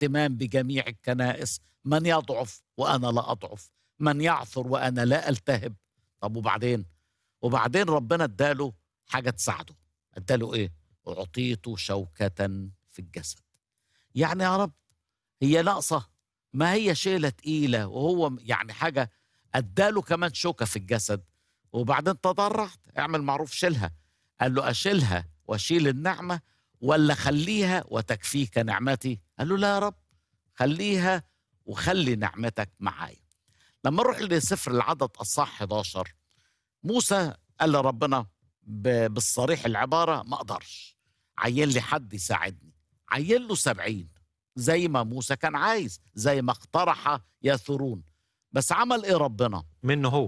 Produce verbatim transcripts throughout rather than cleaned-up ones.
اهتمام بجميع الكنائس، من يضعف وأنا لا أضعف، من يعثر وأنا لا ألتهب. طب وبعدين؟ وبعدين ربنا اداله حاجة تساعده. اداله إيه؟ أعطيته شوكة في الجسد. يعني يا رب هي ناقصة؟ ما هي شيلة تقيلة، وهو يعني حاجة اداله كمان شوكة في الجسد. وبعدين تضرعت، اعمل معروف شيلها. قال له أشيلها وأشيل النعمة ولا خليها وتكفيك نعمتي؟ قال له لا يا رب، خليها وخلي نعمتك معايا. لما نروح لسفر العدد الصح حداشر، موسى قال لربنا ب- بالصريح العبارة ما أقدرش، عين لي حد يساعدني. عين له سبعين زي ما موسى كان عايز، زي ما اقترح يثرون. بس عمل ايه ربنا؟ منه هو.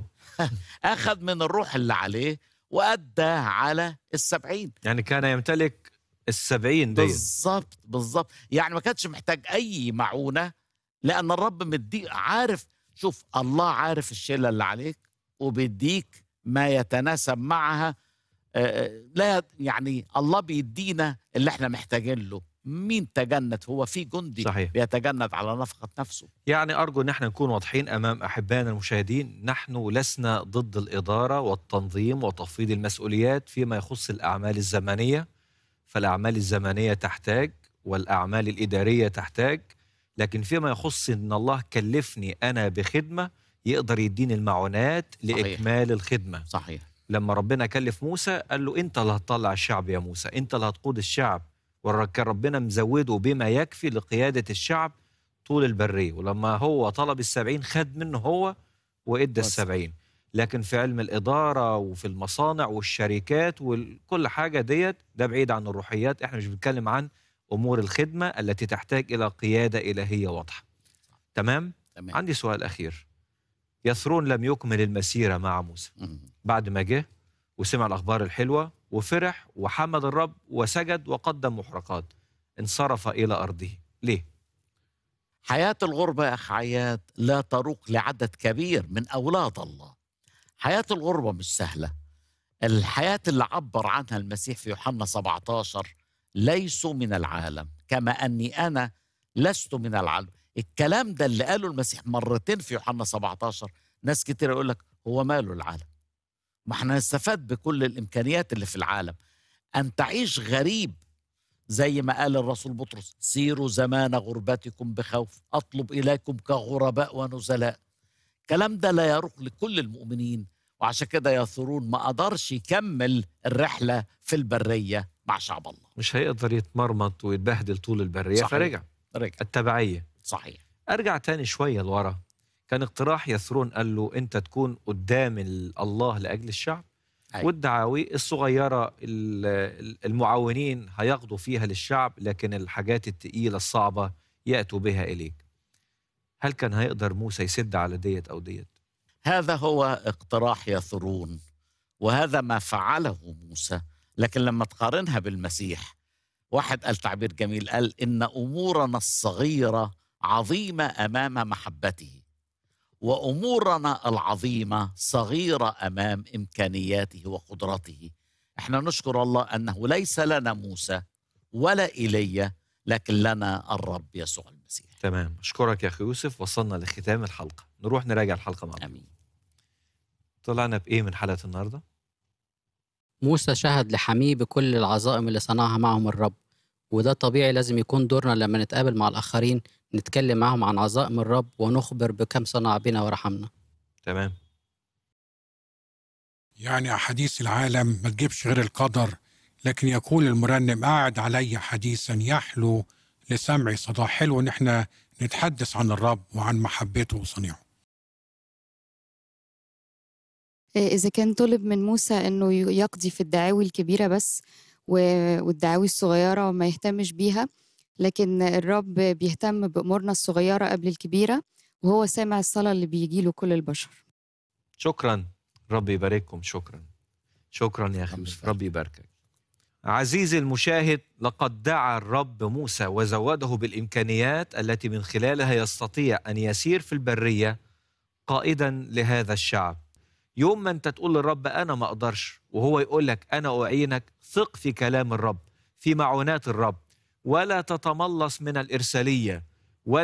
أخذ من الروح اللي عليه وأدى على السبعين. يعني كان يمتلك السبعين دي. بالظبط بالظبط، يعني ما كانش محتاج أي معونة، لأن الرب مديك. عارف، شوف، الله عارف الشيلة اللي عليك وبيديك ما يتناسب معها. آه، لا يعني الله بيدينا اللي احنا محتاجين له. مين تجند؟ هو في جندي صحيح. بيتجند على نفقة نفسه. يعني أرجو أن احنا نكون واضحين أمام أحبائنا المشاهدين، نحن لسنا ضد الإدارة والتنظيم وتفويض المسؤوليات فيما يخص الأعمال الزمنية، فالأعمال الزمنية تحتاج والأعمال الإدارية تحتاج، لكن فيما يخص أن الله كلفني أنا بخدمة يقدر يديني المعونات لإكمال الخدمة. صحيح. لما ربنا كلف موسى قال له أنت اللي هتطلع الشعب يا موسى، أنت اللي هتقود الشعب، وكان ربنا مزوده بما يكفي لقيادة الشعب طول البرية. ولما هو طلب السبعين خد منه هو وإدى السبعين. لكن في علم الإدارة وفي المصانع والشركات وكل حاجة ديت ده بعيد عن الروحيات. احنا مش بنتكلم عن أمور الخدمة التي تحتاج إلى قيادة إلهية واضحة. تمام؟ تمام. عندي سؤال أخير. يثرون لم يكمل المسيرة مع موسى بعد ما جه وسمع الأخبار الحلوة وفرح وحمد الرب وسجد وقدم محرقات، انصرف إلى أرضه. ليه؟ حياة الغربة يا أخ عياد لا تروق لعدد كبير من أولاد الله. حياة الغربة مش سهلة. الحياة اللي عبر عنها المسيح في يوحنا سبعتاشر، ليسوا من العالم كما أني أنا لست من العالم. الكلام ده اللي قاله المسيح مرتين في يوحنا سبعتاشر. ناس كتير يقول لك هو ماله العالم؟ ما احنا نستفاد بكل الإمكانيات اللي في العالم. أن تعيش غريب زي ما قال الرسول بطرس، سيروا زمان غربتكم بخوف، أطلب إليكم كغرباء ونزلاء. الكلام ده لا يروق لكل المؤمنين، وعشان كده يثرون ما قدرش يكمل الرحلة في البرية مع شعب الله. مش هيقدر يتمرمط ويتبهدل طول البرية. صحيح. فرجع. رجع. التبعية. صحيح. أرجع تاني شوية لورا. كان اقتراح يثرون قال له أنت تكون قدام الله لأجل الشعب. أي. والدعاوي الصغيرة المعاونين هيقضوا فيها للشعب، لكن الحاجات التقيلة الصعبة يأتوا بها إليك. هل كان هيقدر موسى يسد على ديت أو ديت؟ هذا هو اقتراح يثرون، وهذا ما فعله موسى. لكن لما تقارنها بالمسيح، واحد قال تعبير جميل، قال إن أمورنا الصغيرة عظيمة أمام محبته، وأمورنا العظيمة صغيرة أمام إمكانياته وقدرته. احنا نشكر الله أنه ليس لنا موسى ولا إيليا، لكن لنا الرب يسوع المسيح. تمام. أشكرك يا أخي يوسف. وصلنا لختام الحلقة، نروح نراجع الحلقة مع بعض. أمين. طلعنا بإيه من حلقة النهاردة؟ موسى شهد لحميه بكل العظائم اللي صنعها معهم الرب، وده طبيعي لازم يكون دورنا لما نتقابل مع الآخرين، نتكلم معهم عن عظائم الرب ونخبر بكم صنع بنا ورحمنا. تمام. يعني أحاديث العالم ما تجيبش غير القدر، لكن يقول المرنم قاعد علي حديثا يحلو لسمعي صدى. حلو إن احنا نتحدث عن الرب وعن محبته وصنيعه. إذا كان طلب من موسى إنه يقضي في الدعاوي الكبيرة بس والدعاوي الصغيرة ما يهتمش بيها، لكن الرب بيهتم بأمورنا الصغيرة قبل الكبيرة، وهو سامع الصلاة اللي بيجيله كل البشر. شكرا. رب يبارككم. شكرا. شكرا يا أخي يوسف. رب يباركك. عزيزي المشاهد، لقد دعا الرب موسى وزوده بالإمكانيات التي من خلالها يستطيع أن يسير في البرية قائدا لهذا الشعب. يوم ما أنت تقول للرب أنا ما أقدرش وهو يقول لك أنا أعينك، ثق في كلام الرب، في معونات الرب، ولا تتملص من الإرسالية.